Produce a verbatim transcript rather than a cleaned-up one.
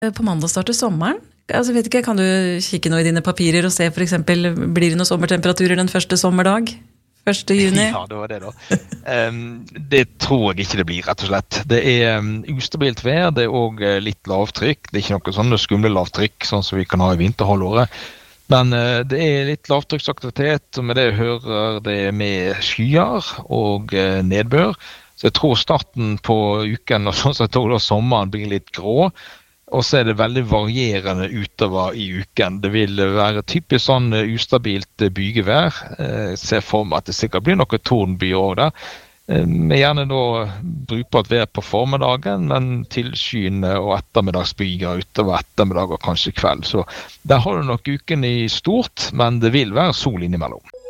På mandag starter sommeren. Altså, vet ikke, kan du kikke nå i dine papirer og se for eksempel, blir det noen sommertemperaturer den første sommerdag? første juni? Ja, det var det da. Um, det tror jeg ikke det blir, rett og slett. Det er um, ustabilt vær, det er også uh, litt lavtrykk. Det er ikke noe sånne skumle lavtrykk, sånn som vi kan ha i vinterhalvåret. Men uh, det er litt lavtrykksaktivitet, og med det hører det med skyer og uh, nedbør. Så jeg tror starten på uken, og sånn som jeg tror da sommeren blir litt grå, og så er det veldig varierende utover i uken. Det vil være typisk sånn ustabilt bygevær. Jeg ser for meg at det sikkert blir noe tordenbyer også der. Vi gjerne da brukbart vær på formiddagen, men tilskyende og ettermiddagsbyer utover ettermiddag og kanskje kveld. Så der har du nok uken i stort, men det vil være sol innimellom.